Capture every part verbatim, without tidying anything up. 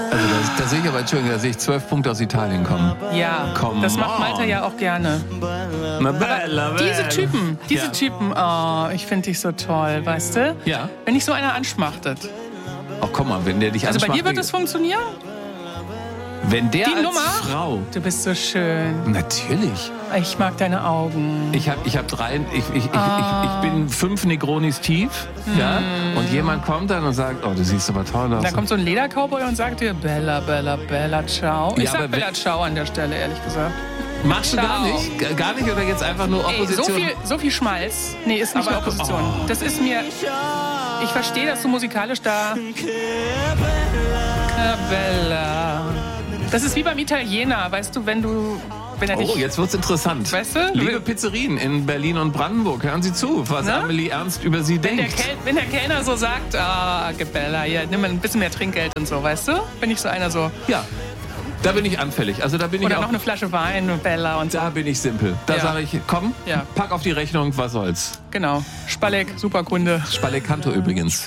Also da, da sehe ich aber, Entschuldigung, da sehe ich zwölf Punkte aus Italien kommen. Ja, Come das macht on. Malta ja auch gerne. Na, bella, Aber diese bella. Typen, diese Ja. Typen, oh, ich finde dich so toll, weißt du? Ja. Wenn dich so einer anschmachtet. Ach komm mal, wenn der dich Also bei dir anschmacht, wird das funktionieren? wenn der Die als Nummer? Frau... Du bist so schön. Natürlich. Ich mag deine Augen. Ich habe ich hab drei, ich, ich, ich, Ah. ich, ich bin fünf Negronis tief, ja, und jemand kommt dann und sagt, oh, du siehst aber toll aus. Da kommt so ein Ledercowboy und sagt dir, Bella, Bella, Bella, ciao. Ich Ja, aber sag Bella, wenn- ciao an der Stelle, ehrlich gesagt. Machst du gar Ciao. nicht? G- Gar nicht oder jetzt einfach nur Ey, Opposition? so viel, so viel Schmalz. Nee, ist nicht Aber- eine Opposition. oh. Das ist mir... Ich verstehe, dass du musikalisch da... Bella. Das ist wie beim Italiener, weißt du, wenn du... Wenn er dich, Oh, jetzt wird's interessant. Weißt du? Liebe Pizzerien in Berlin und Brandenburg, hören Sie zu, was Ne? Amelie Ernst über Sie wenn, der denkt. Kel, wenn der Kellner so sagt, ah, Bella, hier, nimm mal ein bisschen mehr Trinkgeld und so, weißt du? Bin ich so einer so... Ja, da bin ich anfällig. Also da bin ich Oder auch, noch eine Flasche Wein und Bella und so. da bin ich simpel. Da Ja. sage ich, komm, Ja. pack auf die Rechnung, was soll's. Genau. Spalleck, super Kunde. Spallekanto übrigens.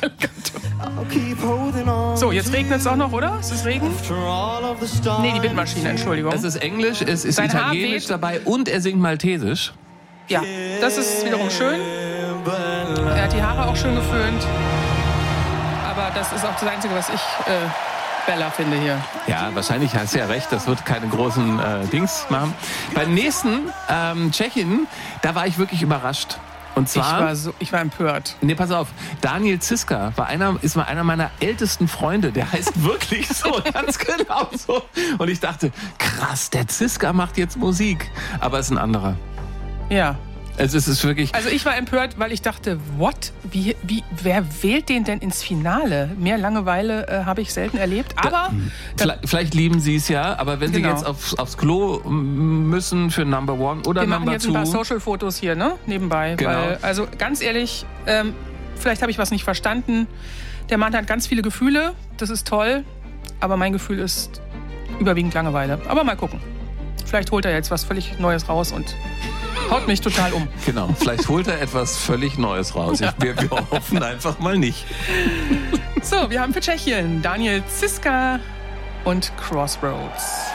So, jetzt regnet es auch noch, oder? Ist es Regen? Nee, die Windmaschine, Entschuldigung. Es ist Englisch, es ist Sein Haar Italienisch weht. dabei und er singt Maltesisch. Ja, das ist wiederum schön. Er hat die Haare auch schön geföhnt. Aber das ist auch das Einzige, was ich äh, Bella finde hier. Ja, wahrscheinlich hast du ja recht, das wird keine großen äh, Dings machen. Beim nächsten, ähm, Tschechien, da war ich wirklich überrascht. Und Ich zwar... war, so, ich war empört. Nee, pass auf. Daniel Ziska war einer, ist mal einer meiner ältesten Freunde. Der heißt wirklich so, ganz genau so. Und ich dachte, krass, der Ziska macht jetzt Musik. Aber es ist ein anderer. Ja. Also es ist wirklich... Also ich war empört, weil ich dachte, what? Wie, wie, wer wählt den denn ins Finale? Mehr Langeweile äh, habe ich selten erlebt. Aber da, Vielleicht, vielleicht lieben sie es ja, aber wenn Genau. sie jetzt aufs, aufs Klo müssen für Number One oder wir machen Number jetzt ein paar Two... Social-Fotos hier, ne? Nebenbei. Genau. Weil, also ganz ehrlich, ähm, vielleicht habe ich was nicht verstanden. Der Mann hat ganz viele Gefühle, das ist toll. Aber mein Gefühl ist überwiegend Langeweile. Aber mal gucken. Vielleicht holt er jetzt was völlig Neues raus und haut mich total um. Genau, vielleicht holt er etwas völlig Neues raus. Ich, wir, wir hoffen einfach mal nicht. So, wir haben für Tschechien Daniel Ziska und Crossroads.